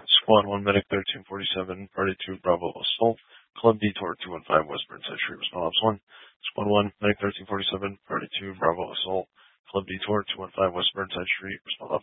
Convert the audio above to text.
Squad 1, Medic 1347, Party 2, Bravo Assault, Club Detour 215, West Burnside Street, Respond Ops 1. Squad 1, Medic 1347, Party 2, Bravo Assault, Club Detour 215, West Burnside Street, Respond Ops